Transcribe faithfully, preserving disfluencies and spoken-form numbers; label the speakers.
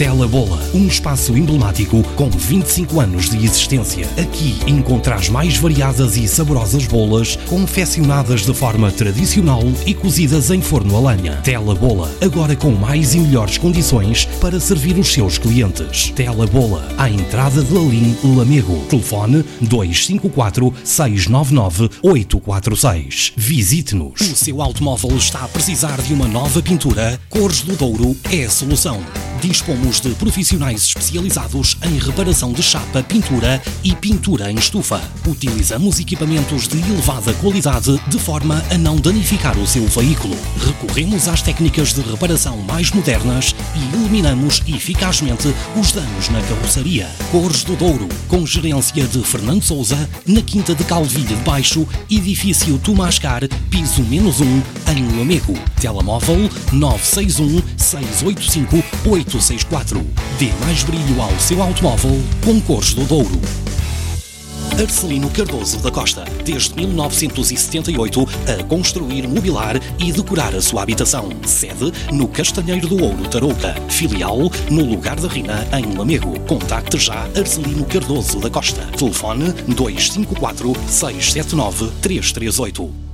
Speaker 1: Tela Bola, um espaço emblemático com vinte e cinco anos de existência. Aqui encontrás mais variadas e saborosas bolas, confeccionadas de forma tradicional e cozidas em forno a lenha. Tela Bola, agora com mais e melhores condições para servir os seus clientes. Tela Bola, à entrada de Lalim, Lamego. Telefone dois cinco quatro, seis nove nove, oito quatro seis. Visite-nos. O seu automóvel está a precisar de uma nova pintura? Cores do Douro é a solução. Dispomos de profissionais especializados em reparação de chapa, pintura e pintura em estufa. Utilizamos equipamentos de elevada qualidade de forma a não danificar o seu veículo. Recorremos às técnicas de reparação mais modernas e eliminamos eficazmente os danos na carroceria. Cores do Douro, com gerência de Fernando Sousa, na Quinta de Calvilha de Baixo, edifício Tumascar, piso menos um, em Lamego. Telemóvel nove seis um, seis oito cinco, oito seis quatro. Dê mais brilho ao seu automóvel com Cores do Douro. Arcelino Cardoso da Costa, desde mil novecentos e setenta e oito, a construir, mobilar e decorar a sua habitação. Sede no Castanheiro do Ouro, Tarouca. Filial no Lugar da Rina, em Lamego. Contacte já Arcelino Cardoso da Costa. Telefone dois cinco quatro, seis sete nove, três três oito.